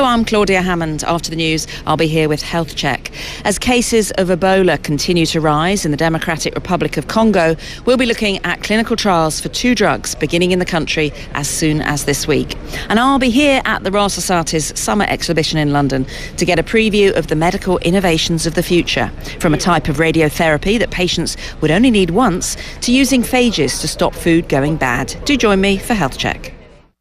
I'm Claudia Hammond. After the news, I'll be here with Health Check. As cases of Ebola continue to rise in the Democratic Republic of Congo, we'll be looking at clinical trials for 2 drugs beginning in the country as soon as this week. And I'll be here at the Royal Society's summer exhibition in London to get a preview of the medical innovations of the future, from a type of radiotherapy that patients would only need once to using phages to stop food going bad. Do join me for Health Check.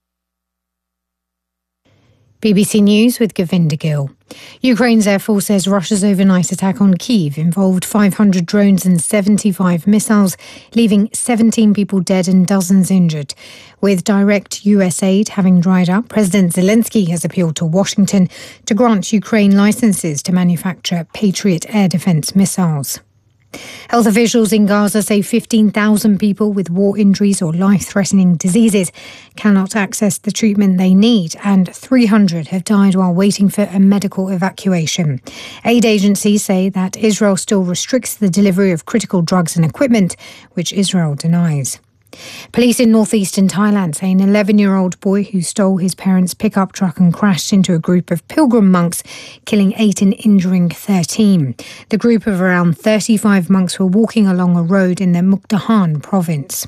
BBC News with Govinda Gill. Ukraine's Air Force says Russia's overnight attack on Kyiv involved 500 drones and 75 missiles, leaving 17 people dead and dozens injured. With direct US aid having dried up, President Zelensky has appealed to Washington to grant Ukraine licenses to manufacture Patriot air defense missiles. Health officials in Gaza say 15,000 people with war injuries or life-threatening diseases cannot access the treatment they need, and 300 have died while waiting for a medical evacuation. Aid agencies say that Israel still restricts the delivery of critical drugs and equipment, which Israel denies. Police in northeastern Thailand say an 11-year-old boy who stole his parents' pickup truck and crashed into a group of pilgrim monks, killing 8 and injuring 13. The group of around 35 monks were walking along a road in the Mukdahan province.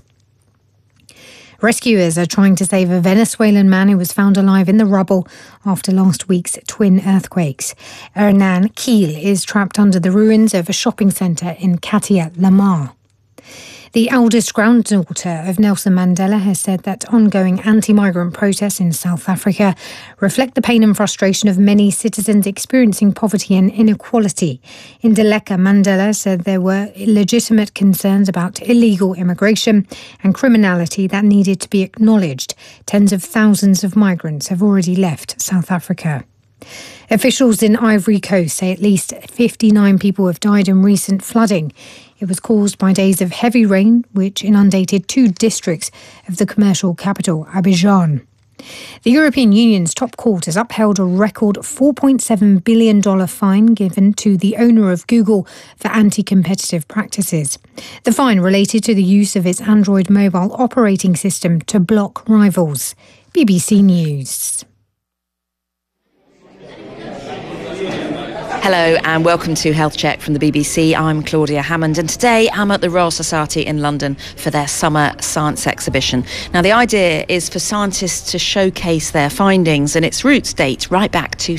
Rescuers are trying to save a Venezuelan man who was found alive in the rubble after last week's twin earthquakes. Hernan Keel is trapped under the ruins of a shopping centre in Katia Lamar. The eldest granddaughter of Nelson Mandela has said that ongoing anti-migrant protests in South Africa reflect the pain and frustration of many citizens experiencing poverty and inequality. In Ndleka, Mandela said there were legitimate concerns about illegal immigration and criminality that needed to be acknowledged. Tens of thousands of migrants have already left South Africa. Officials in Ivory Coast say at least 59 people have died in recent flooding. It was caused by days of heavy rain, which inundated 2 districts of the commercial capital, Abidjan. The European Union's top court has upheld a record $4.7 billion fine given to the owner of Google for anti-competitive practices. The fine related to the use of its Android mobile operating system to block rivals. BBC News. Hello and welcome to Health Check from the BBC. I'm Claudia Hammond and today I'm at the Royal Society in London for their summer science exhibition. Now the idea is for scientists to showcase their findings, and its roots date right back to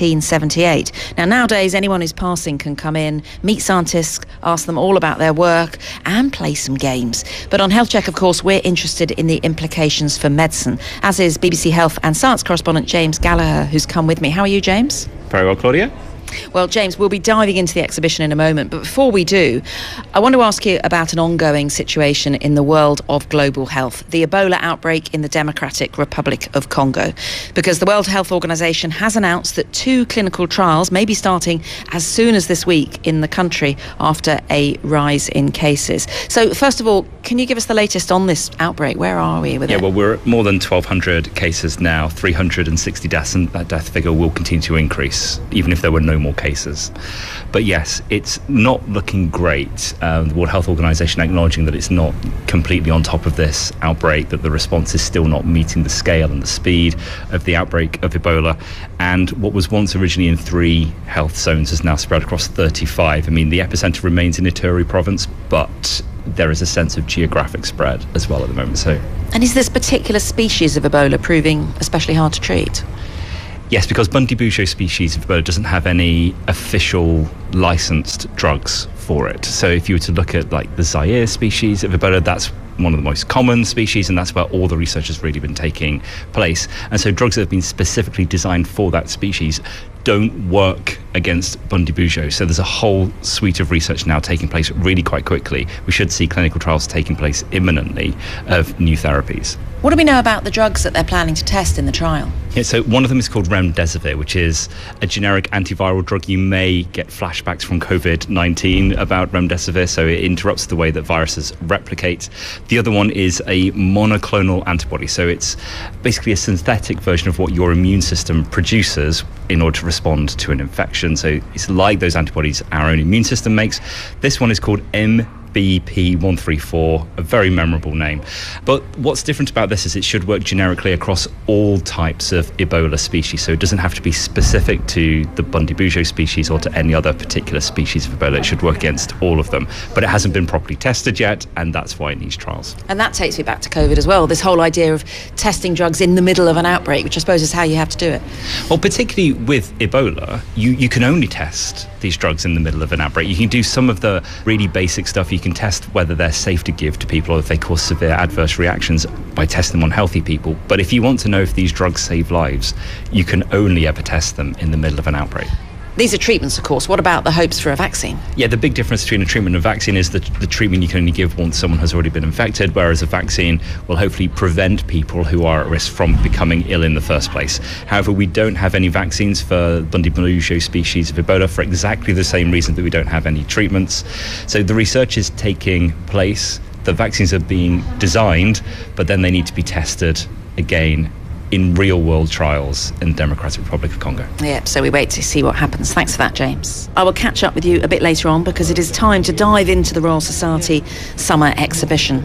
1778. Now nowadays anyone who's passing can come in, meet scientists, ask them all about their work and play some games. But on Health Check, of course, we're interested in the implications for medicine, as is BBC Health and Science correspondent James Gallagher, who's come with me. How are you, James? Very well, Claudia. Well, James, we'll be diving into the exhibition in a moment, but before we do, I want to ask you about an ongoing situation in the world of global health, the Ebola outbreak in the Democratic Republic of Congo, because the World Health Organization has announced that 2 clinical trials may be starting as soon as this week in the country after a rise in cases. So, first of all, can you give us the latest on this outbreak? Where are we with it? Yeah, well, we're at more than 1,200 cases now, 360 deaths, and that death figure will continue to increase, even if there were no more cases. But yes, it's not looking great. The World Health Organization acknowledging that it's not completely on top of this outbreak, that the response is still not meeting the scale and the speed of the outbreak of Ebola. And what was once originally in 3 health zones is now spread across 35. I mean, the epicenter remains in Ituri province, but there is a sense of geographic spread as well at the moment. And is this particular species of Ebola proving especially hard to treat? Yes, because Bundibugyo species of Ebola doesn't have any official licensed drugs for it. So if you were to look at like the Zaire species of Ebola, that's one of the most common species, and that's where all the research has really been taking place. And so drugs that have been specifically designed for that species don't work against Bundibugyo. So there's a whole suite of research now taking place really quite quickly. We should see clinical trials taking place imminently of new therapies. What do we know about the drugs that they're planning to test in the trial? Yeah, so one of them is called remdesivir, which is a generic antiviral drug. You may get flashbacks from COVID-19 about remdesivir, so it interrupts the way that viruses replicate. The other one is a monoclonal antibody, so it's basically a synthetic version of what your immune system produces in order to respond to an infection. So it's like those antibodies our own immune system makes. This one is called BP134, a very memorable name. But what's different about this is it should work generically across all types of Ebola species, so it doesn't have to be specific to the Bundibugyo species or to any other particular species of Ebola. It should work against all of them. But it hasn't been properly tested yet, and that's why it needs trials. And that takes me back to COVID as well, this whole idea of testing drugs in the middle of an outbreak, which I suppose is how you have to do it. Well, particularly with Ebola, you can only test these drugs in the middle of an outbreak. You can do some of the really basic stuff. You can test whether they're safe to give to people or if they cause severe adverse reactions by testing them on healthy people. But if you want to know if these drugs save lives, you can only ever test them in the middle of an outbreak. These are treatments, of course. What about the hopes for a vaccine? Yeah, the big difference between a treatment and a vaccine is that the treatment you can only give once someone has already been infected, whereas a vaccine will hopefully prevent people who are at risk from becoming ill in the first place. However, we don't have any vaccines for Bundibugyo species of Ebola for exactly the same reason that we don't have any treatments. So the research is taking place, the vaccines are being designed, but then they need to be tested again in real-world trials in the Democratic Republic of Congo. Yeah, so we wait to see what happens. Thanks for that, James. I will catch up with you a bit later on because it is time to dive into the Royal Society Summer Exhibition.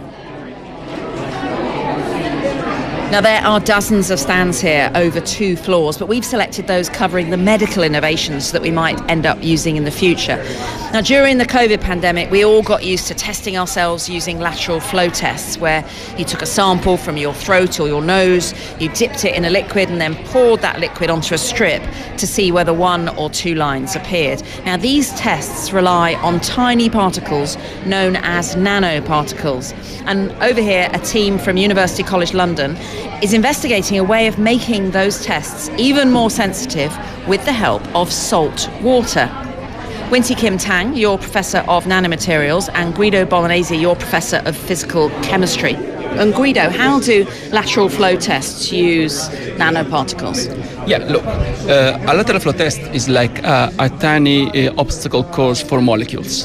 Now, there are dozens of stands here over 2 floors, but we've selected those covering the medical innovations that we might end up using in the future. Now, during the COVID pandemic, we all got used to testing ourselves using lateral flow tests, where you took a sample from your throat or your nose, you dipped it in a liquid and then poured that liquid onto a strip to see whether 1 or 2 lines appeared. Now, these tests rely on tiny particles known as nanoparticles. And over here, a team from University College London is investigating a way of making those tests even more sensitive with the help of salt water. Winty Kim Tang, you're Professor of Nanomaterials, and Guido Bolognesi, you're Professor of Physical Chemistry. And Guido, how do lateral flow tests use nanoparticles? Yeah, look, a lateral flow test is like a tiny obstacle course for molecules.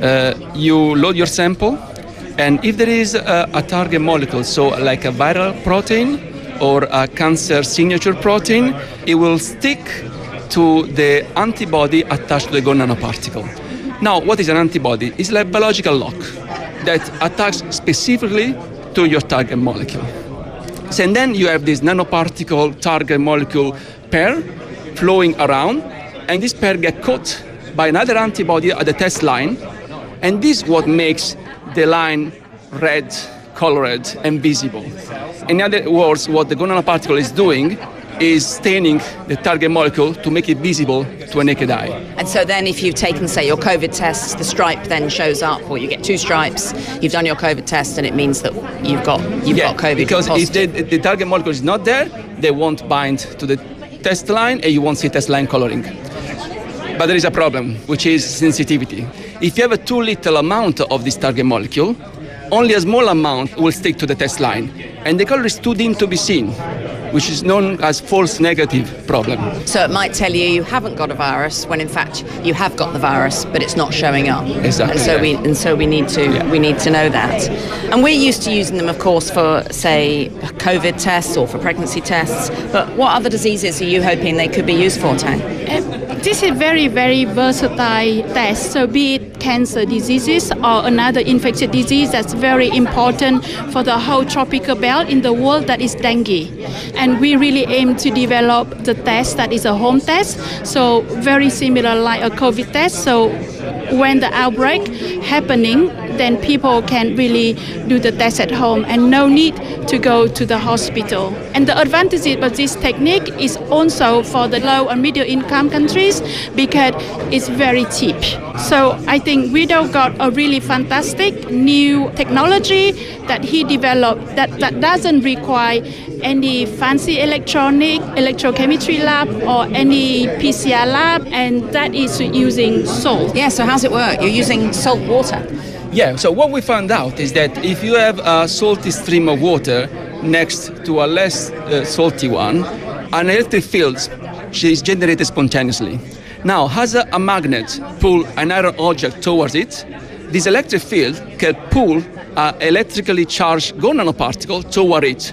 You load your sample, and if there is a target molecule, so like a viral protein or a cancer signature protein, it will stick to the antibody attached to the GO nanoparticle. Now, what is an antibody? It's like a biological lock that attacks specifically to your target molecule. So, and then you have this nanoparticle target molecule pair flowing around, and this pair get caught by another antibody at the test line, and this is what makes the line red, colored, and visible. In other words, what the GO nanoparticle is doing is staining the target molecule to make it visible to a naked eye. And so then if you've taken, say, your COVID tests, the stripe then shows up, or you get 2 stripes, you've done your COVID test, and it means that you've got COVID. Because if the target molecule is not there, they won't bind to the test line, and you won't see test line coloring. But there is a problem, which is sensitivity. If you have a too little amount of this target molecule, only a small amount will stick to the test line, and the color is too dim to be seen, which is known as false negative problem. So it might tell you haven't got a virus when in fact you have got the virus, but it's not showing up. Exactly. And so we need to know that. And we're used to using them, of course, for, say, COVID tests or for pregnancy tests. But what other diseases are you hoping they could be used for, Tang? This is very, very versatile test. So be it cancer diseases or another infectious disease that's very important for the whole tropical belt in the world, that is dengue. And we really aim to develop the test that is a home test, so very similar like a COVID test. So when the outbreak happening, then people can really do the test at home and no need to go to the hospital. And the advantage of this technique is also for the low and middle income countries because it's very cheap. So I think Guido got a really fantastic new technology that he developed that doesn't require any fancy electrochemistry lab or any PCR lab, and that is using salt. Yeah, so how's it work? You're using salt water. Yeah, so what we found out is that if you have a salty stream of water next to a less salty one, an electric field is generated spontaneously. Now, as a magnet pull an iron object towards it, this electric field can pull an electrically charged GO nanoparticle toward it.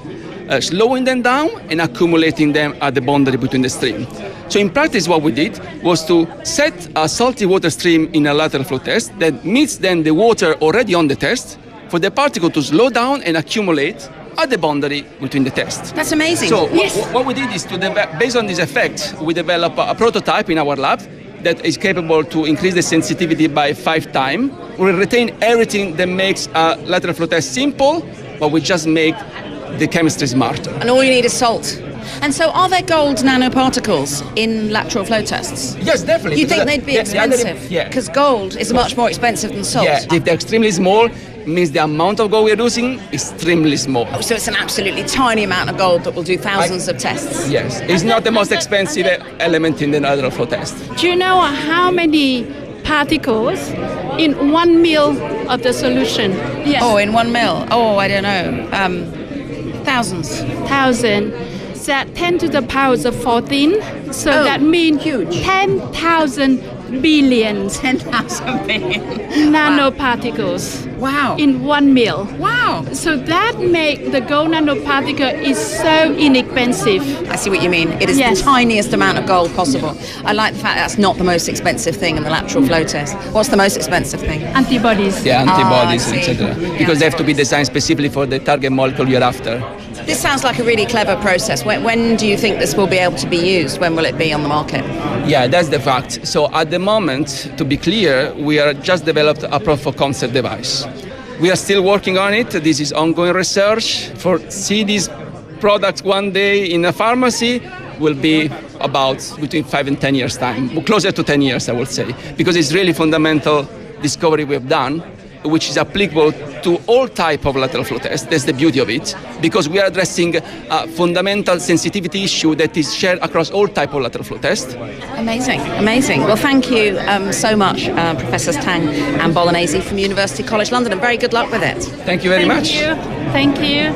slowing them down and accumulating them at the boundary between the stream. So in practice, what we did was to set a salty water stream in a lateral flow test that meets then the water already on the test for the particle to slow down and accumulate at the boundary between the tests. That's amazing. So what we did is based on this effect, we developed a prototype in our lab that is capable to increase the sensitivity by 5 times. We retain everything that makes a lateral flow test simple, but we just make the chemistry smarter. And all you need is salt. And so are there gold nanoparticles in lateral flow tests? Yes, definitely. You think they'd be expensive? Yeah. Because gold is much more expensive than salt. Yeah, if they're extremely small, means the amount of gold we're using is extremely small. Oh, so it's an absolutely tiny amount of gold that will do thousands of tests. Yes, it's not the most expensive element in the lateral flow test. Do you know how many particles in 1 ml of the solution? Yes. Oh, in 1 ml? Oh, I don't know. Thousands. 1,000. That 10 to the power of 14. So that means huge. 10,000 billions 10,000 billion. nanoparticles. Wow. In 1 ml. Wow. So that makes the gold nanoparticle is so inexpensive. I see what you mean. It is Yes. the tiniest amount of gold possible. I like the fact that's not the most expensive thing in the lateral flow test. What's the most expensive thing? Antibodies. Yeah, antibodies, I see. etc. Because they have to be designed specifically for the target molecule you're after. This sounds like a really clever process. When do you think this will be able to be used? When will it be on the market? Yeah, that's the fact. So at the moment, to be clear, we are just developed a proof of concept device. We are still working on it. This is ongoing research. For see these products one day in a pharmacy will be about between 5 and 10 years time, closer to 10 years, I would say, because it's really fundamental discovery we've done, which is applicable to all type of lateral flow tests. That's the beauty of it, because we are addressing a fundamental sensitivity issue that is shared across all type of lateral flow tests. Amazing, amazing. Well, thank you so much, Professors Tang and Bolognesi from University College London, and very good luck with it. Thank you very much. Thank you.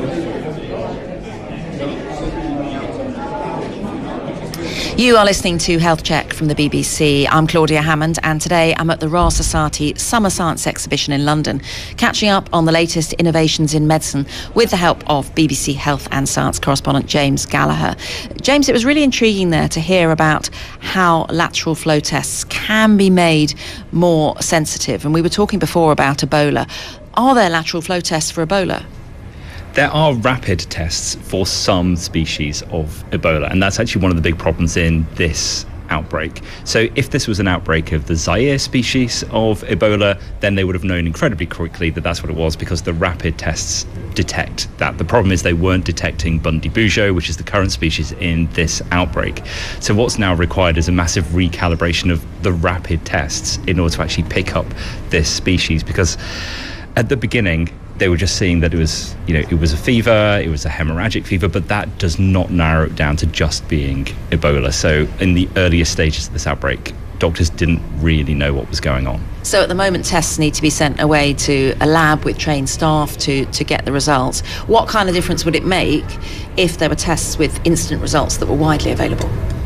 You are listening to Health Check from the BBC. I'm Claudia Hammond, and today I'm at the Royal Society Summer Science Exhibition in London, catching up on the latest innovations in medicine with the help of BBC Health and Science correspondent James Gallagher. James, it was really intriguing there to hear about how lateral flow tests can be made more sensitive. And we were talking before about Ebola. Are there lateral flow tests for Ebola? There are rapid tests for some species of Ebola, and that's actually one of the big problems in this outbreak. So if this was an outbreak of the Zaire species of Ebola, then they would have known incredibly quickly that that's what it was, because the rapid tests detect that. The problem is they weren't detecting Bundibugyo, which is the current species in this outbreak. So what's now required is a massive recalibration of the rapid tests in order to actually pick up this species, because at the beginning they were just seeing that it was a fever, it was a hemorrhagic fever, but that does not narrow it down to just being Ebola. So in the earliest stages of this outbreak, doctors didn't really know what was going on. So at the moment, tests need to be sent away to a lab with trained staff to get the results. What kind of difference would it make if there were tests with instant results that were widely available?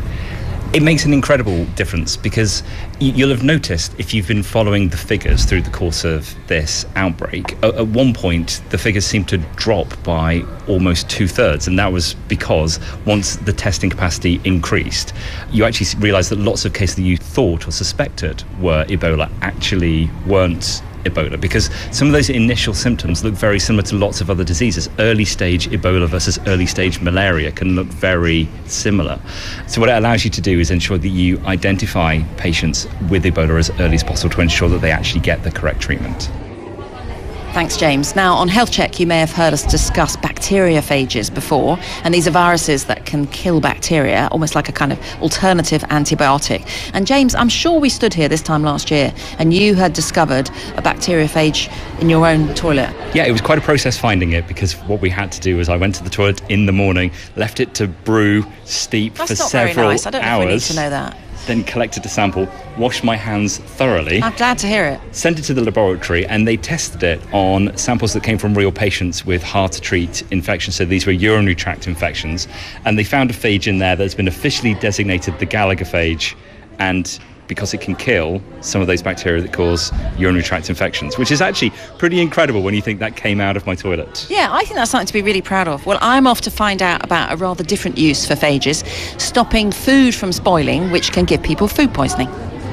It makes an incredible difference, because you'll have noticed, if you've been following the figures through the course of this outbreak, at one point the figures seemed to drop by almost 2/3, and that was because once the testing capacity increased, you actually realised that lots of cases that you thought or suspected were Ebola actually weren't Ebola, because some of those initial symptoms look very similar to lots of other diseases. Early stage Ebola versus early stage malaria can look very similar. So what it allows you to do is ensure that you identify patients with Ebola as early as possible to ensure that they actually get the correct treatment. Thanks, James. Now, on Health Check, you may have heard us discuss bacteriophages before, and these are viruses that can kill bacteria, almost like a kind of alternative antibiotic. And James, I'm sure we stood here this time last year, and you had discovered a bacteriophage in your own toilet. Yeah, it was quite a process finding it, because what we had to do was I went to the toilet in the morning, left it to brew, steep That's for not several very nice. I don't know hours. if we need to know that. Then collected a sample, washed my hands thoroughly. I'm glad to hear it. Sent it to the laboratory, and they tested it on samples that came from real patients with hard-to-treat infections. So these were urinary tract infections. And they found a phage in there that's been officially designated the Gallagher phage. And because it can kill some of those bacteria that cause urinary tract infections, which is actually pretty incredible when you think that came out of my toilet. Yeah, I think that's something to be really proud of. Well, I'm off to find out about a rather different use for phages, stopping food from spoiling, which can give people food poisoning.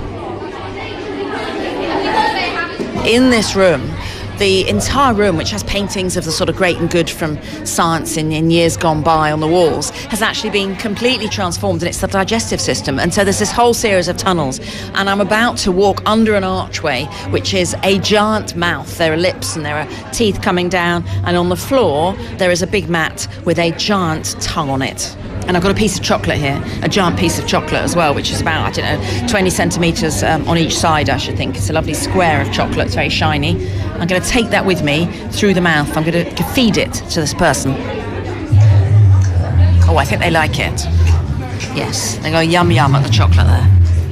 In this room, the entire room, which has paintings of the sort of great and good from science in years gone by on the walls, has actually been completely transformed, and it's the digestive system. And so there's this whole series of tunnels, and I'm about to walk under an archway, which is a giant mouth. There are lips and there are teeth coming down, and on the floor there is a big mat with a giant tongue on it. And I've got a piece of chocolate here, a giant piece of chocolate as well, which is about, 20 centimetres on each side, I should think. It's a lovely square of chocolate, it's very shiny. I'm going to take that with me through the mouth. I'm going to feed it to this person. Oh, I think they like it. Yes, they go yum yum at the chocolate there.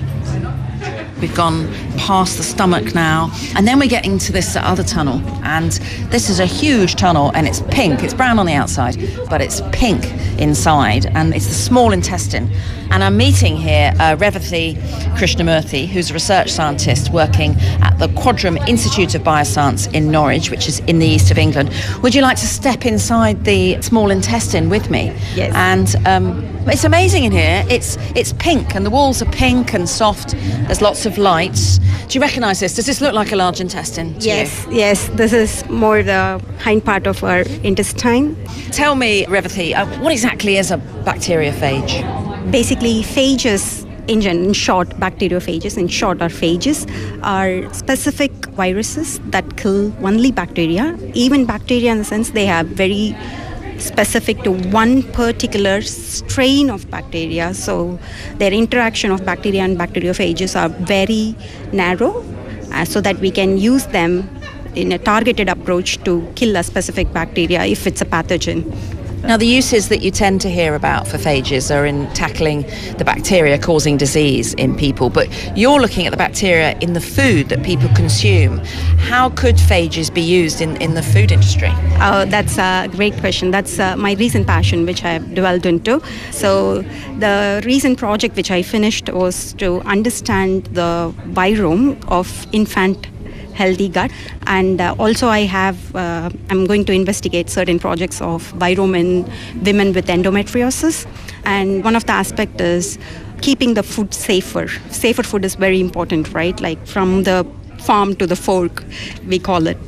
We've gone past the stomach now, and then we're getting to this other tunnel, and this is a huge tunnel, and it's pink. It's brown on the outside, but it's pink inside, and it's the small intestine. And I'm meeting here Revathi Krishnamurthy, who's a research scientist working at the Quadram Institute of Bioscience in Norwich, which is in the east of England. Would you like to step inside the small intestine with me? Yes. And it's amazing in here. It's pink, and the walls are pink and soft. There's lots of lights. Do you recognise this? Does this look like a large intestine to you? Yes. This is more the hind part of our intestine. Tell me, Revathi, what exactly is a bacteriophage? Basically, phages, in short, bacteriophages, in short, are phages, are specific viruses that kill only bacteria. Even bacteria, in the sense, they have very specific to one particular strain of bacteria. So their interaction of bacteria and bacteriophages are very narrow, so that we can use them in a targeted approach to kill a specific bacteria if it's a pathogen. Now, the uses that you tend to hear about for phages are in tackling the bacteria causing disease in people, but you're looking at the bacteria in the food that people consume. How could phages be used in the food industry? Oh, that's a great question. That's my recent passion, which I have developed into. So the recent project which I finished was to understand the virome of infant healthy gut, and also I'm going to investigate certain projects of virome in women with endometriosis, and one of the aspects is keeping the food safer. Safer food is very important, right? Like from the farm to the fork, we call it.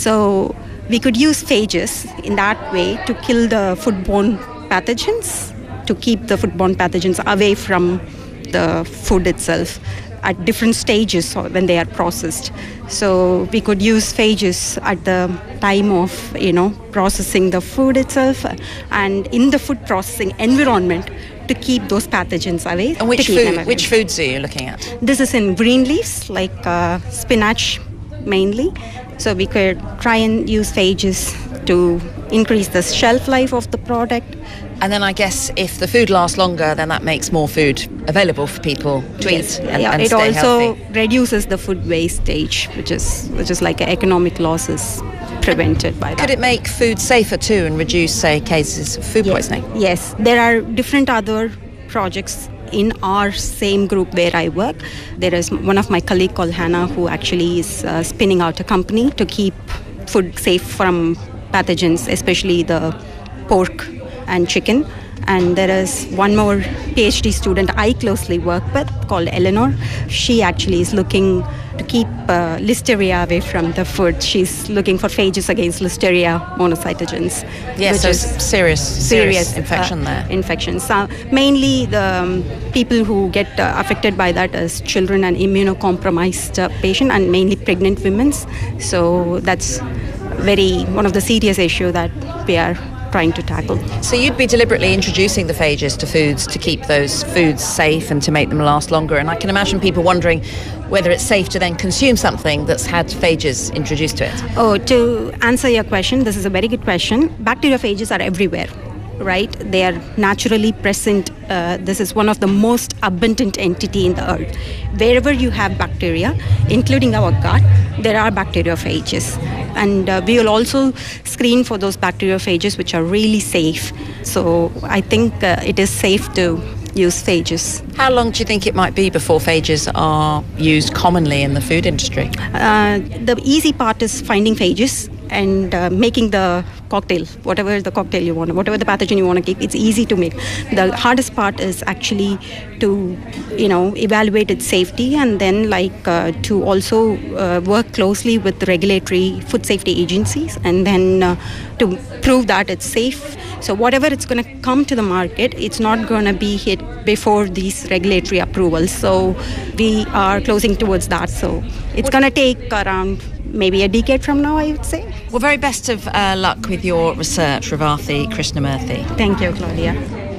So we could use phages in that way to kill the foodborne pathogens, to keep the foodborne pathogens away from the food itself at different stages when they are processed. So we could use phages at the time of, processing the food itself, and in the food processing environment to keep those pathogens away. And which foods are you looking at? This is in green leaves, like spinach mainly. So we could try and use phages to increase the shelf life of the product. And then I guess if the food lasts longer, then that makes more food available for people to eat and it stay also healthy. reduces the food wastage, which is like economic losses prevented by that. Could it make food safer too and reduce, say, cases of food poisoning? Yes, there are different other projects in our same group where I work. There is one of my colleagues called Hannah who actually is spinning out a company to keep food safe from pathogens, especially the pork and chicken. And there is one more PhD student I closely work with called Eleanor. She actually is looking to keep listeria away from the food. She's looking for phages against listeria monocytogens. Yes, so serious infection there. Infections. Mainly the people who get affected by that is children and immunocompromised patients, and mainly pregnant women. So that's one of the serious issues that we are trying to tackle. So you'd be deliberately introducing the phages to foods to keep those foods safe and to make them last longer. And I can imagine people wondering whether it's safe to then consume something that's had phages introduced to it. Oh, to answer your question, this is a very good question. Bacteriophages are everywhere, right? They are naturally present. This is one of the most abundant entity in the earth. Wherever you have bacteria, including our gut, there are bacteriophages. And we will also screen for those bacteriophages which are really safe. So I think it is safe to use phages. How long do you think it might be before phages are used commonly in the food industry? The easy part is finding phages and making the cocktail, whatever the cocktail you want, whatever the pathogen you want to keep, it's easy to make. The hardest part is actually to, evaluate its safety, and then to also work closely with the regulatory food safety agencies, and then to prove that it's safe. So whatever it's going to come to the market, it's not going to be hit before these regulatory approvals. So we are closing towards that. So it's going to take around maybe a decade from now, I would say. Well, very best of luck with your research, Revathi Krishnamurthy. Thank you, Claudia.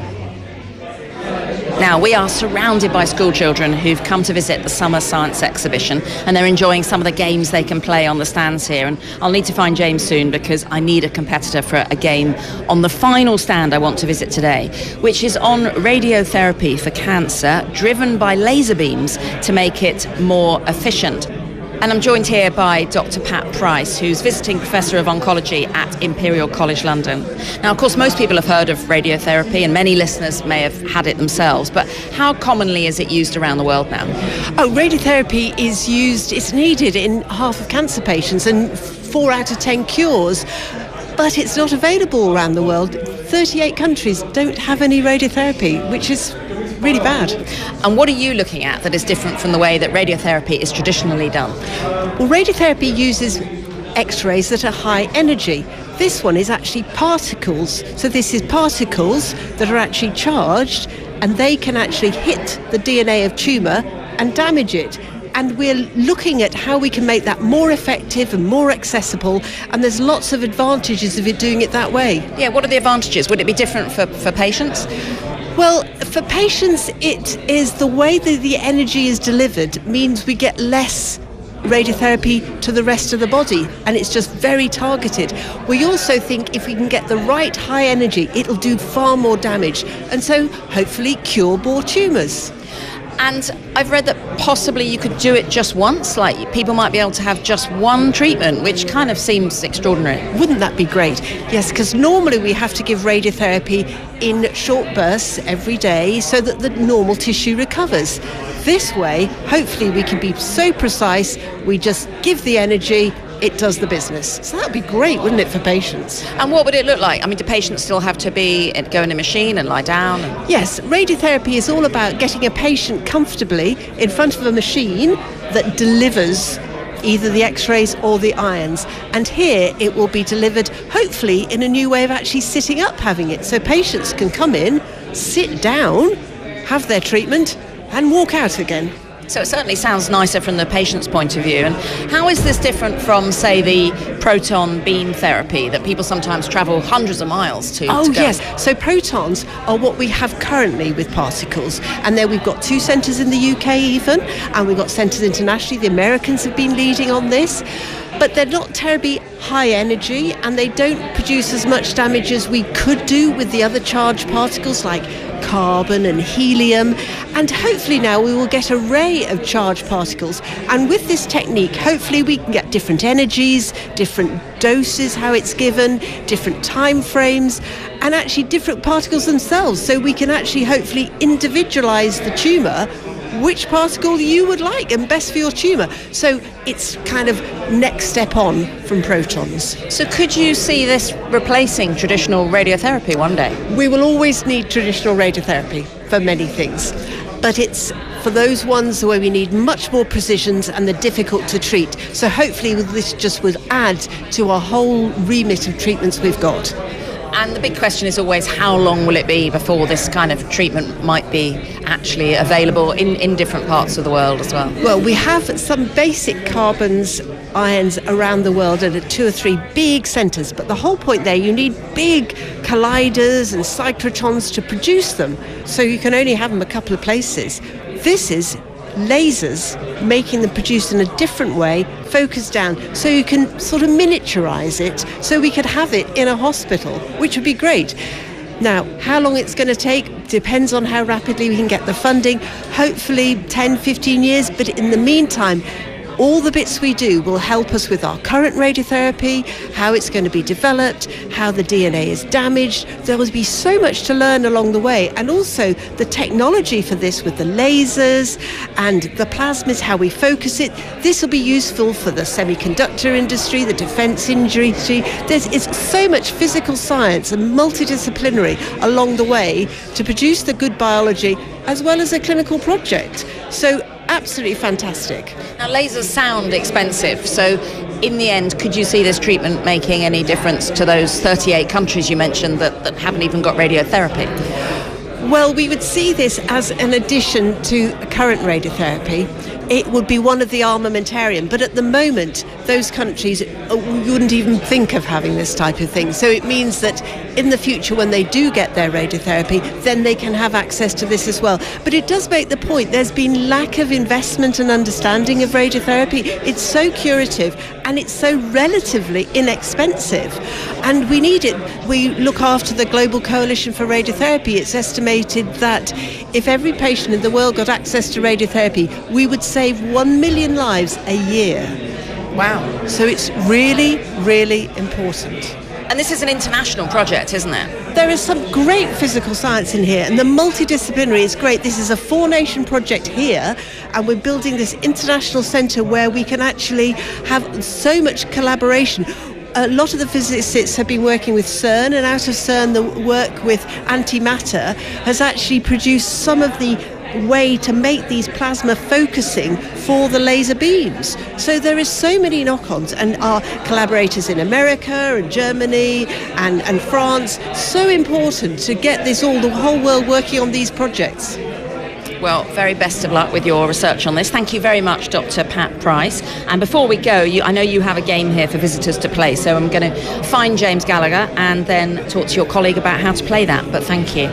Now, we are surrounded by school children who've come to visit the summer science exhibition, and they're enjoying some of the games they can play on the stands here. And I'll need to find James soon, because I need a competitor for a game on the final stand I want to visit today, which is on radiotherapy for cancer, driven by laser beams to make it more efficient. And I'm joined here by Dr. Pat Price, who's visiting Professor of Oncology at Imperial College London. Now, of course, most people have heard of radiotherapy, and many listeners may have had it themselves, but how commonly is it used around the world now? Oh, radiotherapy is used, it's needed in half of cancer patients and 4 out of 10 cures, but it's not available around the world. 38 countries don't have any radiotherapy, which is really bad. And what are you looking at that is different from the way that radiotherapy is traditionally done? Well, radiotherapy uses X-rays that are high energy. This one is actually particles. So this is particles that are actually charged, and they can actually hit the DNA of tumour and damage it. And we're looking at how we can make that more effective and more accessible, and there's lots of advantages of it doing it that way. Yeah, what are the advantages? Would it be different for patients? Well, for patients, it is the way that the energy is delivered means we get less radiotherapy to the rest of the body, and it's just very targeted. We also think if we can get the right high energy, it'll do far more damage, and so hopefully cure more tumours. And I've read that possibly you could do it just once, like people might be able to have just one treatment, which kind of seems extraordinary. Wouldn't that be great? Yes, because normally we have to give radiotherapy in short bursts every day so that the normal tissue recovers. This way, hopefully we can be so precise, we just give the energy, it does the business. So that would be great, wouldn't it, for patients? And what would it look like? I mean, do patients still have to go in a machine and lie down? Yes, radiotherapy is all about getting a patient comfortably in front of a machine that delivers either the X-rays or the ions. And here it will be delivered, hopefully, in a new way of actually sitting up having it. So patients can come in, sit down, have their treatment, and walk out again. So it certainly sounds nicer from the patient's point of view. And how is this different from, say, the proton beam therapy that people sometimes travel hundreds of miles to? Oh, to go? yes. So protons are what we have currently with particles. And there we've got 2 centres in the UK even, and we've got centres internationally. The Americans have been leading on this. But they're not terribly high energy, and they don't produce as much damage as we could do with the other charged particles like carbon and helium. And hopefully now we will get an array of charged particles. And with this technique, hopefully we can get different energies, different doses, how it's given, different time frames, and actually different particles themselves. So we can actually hopefully individualise the tumour, which particle you would like and best for your tumour. So it's kind of next step on from protons. So could you see this replacing traditional radiotherapy one day? We will always need traditional radiotherapy for many things, but it's for those ones where we need much more precisions and they're difficult to treat. So hopefully this just would add to our whole remit of treatments we've got. And the big question is always, how long will it be before this kind of treatment might be actually available in different parts of the world as well? Well, we have some basic carbons, ions around the world at 2 or 3 big centres, but the whole point there, you need big colliders and cyclotrons to produce them, so you can only have them a couple of places. This is lasers making them produced in a different way, focused down, so you can sort of miniaturise it, so we could have it in a hospital, which would be great. Now, how long it's going to take depends on how rapidly we can get the funding. Hopefully 10, 15 years, but in the meantime, all the bits we do will help us with our current radiotherapy, how it's going to be developed, how the DNA is damaged. There will be so much to learn along the way, and also the technology for this with the lasers and the plasmids, how we focus it. This will be useful for the semiconductor industry, the defense industry. It's so much physical science and multidisciplinary along the way to produce the good biology as well as a clinical project. So absolutely fantastic. Now, lasers sound expensive, so in the end, could you see this treatment making any difference to those 38 countries you mentioned that haven't even got radiotherapy? Well, we would see this as an addition to current radiotherapy. It would be one of the armamentarium, but at the moment, those countries wouldn't even think of having this type of thing. So it means that in the future, when they do get their radiotherapy, then they can have access to this as well. But it does make the point, there's been lack of investment and understanding of radiotherapy. It's so curative and it's so relatively inexpensive. And we need it. We look after the Global Coalition for Radiotherapy. It's estimated that if every patient in the world got access to radiotherapy, we would save 1 million lives a year. Wow. So it's really, really important. And this is an international project, isn't it? There is some great physical science in here, and the multidisciplinary is great. This is a 4-nation project here, and we're building this international centre where we can actually have so much collaboration. A lot of the physicists have been working with CERN, and out of CERN, the work with antimatter has actually produced some of the way to make these plasma focusing for the laser beams. So there is so many knock-ons, and our collaborators in America and Germany and France, so important to get this the whole world working on these projects. Well, very best of luck with your research on this. Thank you very much, Dr. Pat Price. And before we go, I know you have a game here for visitors to play, so I'm going to find James Gallagher and then talk to your colleague about how to play that. But thank you.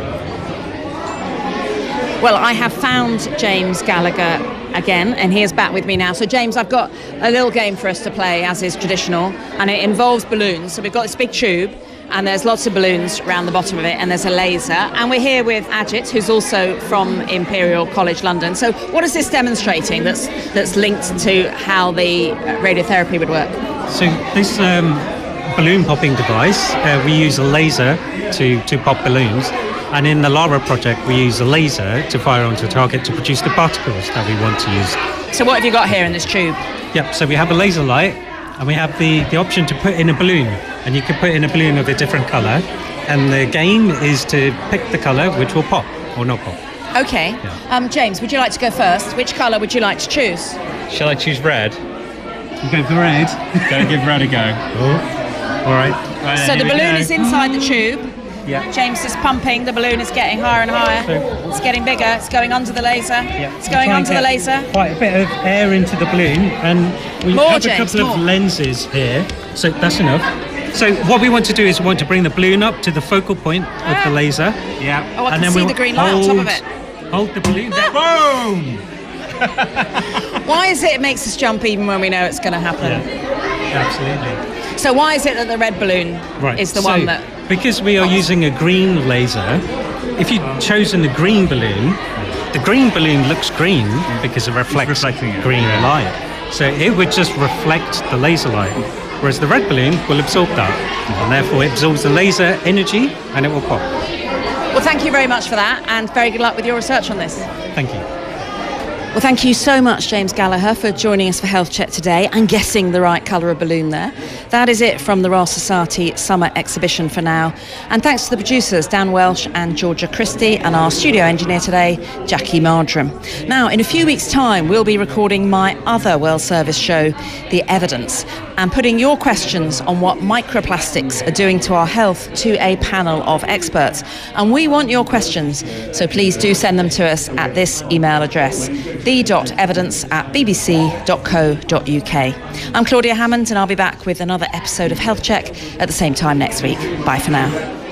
Well, I have found James Gallagher again, and he is back with me now. So, James, I've got a little game for us to play, as is traditional, and it involves balloons. So we've got this big tube, and there's lots of balloons around the bottom of it, and there's a laser. And we're here with Ajit, who's also from Imperial College London. So what is this demonstrating that's linked to how the radiotherapy would work? So this balloon popping device, we use a laser to pop balloons. And in the LARA project, we use a laser to fire onto a target to produce the particles that we want to use. So what have you got here in this tube? Yep, so we have a laser light, and we have the option to put in a balloon. And you can put in a balloon of a different colour. And the game is to pick the colour which will pop or not pop. Okay. Yeah. James, would you like to go first? Which colour would you like to choose? Shall I choose red? You go for red. Go give red a go. Oh. All right. So the balloon is inside the tube. Yeah. James is pumping, the balloon is getting higher and higher. It's getting bigger, it's going under the laser. Yeah. It's going onto the laser. Quite a bit of air into the balloon, and we have a couple of lenses here, so that's enough. So what we want to do is we want to bring the balloon up to the focal point of the laser. Yeah. Oh, I can see the green light on top of it. Hold the balloon there. Boom! Why is it makes us jump even when we know it's going to happen? Yeah, absolutely. So why is it that the red balloon is the one that... Because we are using a green laser, if you'd chosen the green balloon looks green because it reflects green light. So it would just reflect the laser light. Whereas the red balloon will absorb that. And therefore it absorbs the laser energy and it will pop. Well, thank you very much for that, and very good luck with your research on this. Thank you. Well, thank you so much, James Gallagher, for joining us for Health Check today and guessing the right colour of balloon there. That is it from the Royal Society Summer Exhibition for now. And thanks to the producers, Dan Welsh and Georgia Christie, and our studio engineer today, Jackie Mardram. Now, in a few weeks' time, we'll be recording my other World Service show, The Evidence, and putting your questions on what microplastics are doing to our health to a panel of experts. And we want your questions, so please do send them to us at this email address, the.evidence@bbc.co.uk. I'm Claudia Hammond, and I'll be back with another episode of Health Check at the same time next week. Bye for now.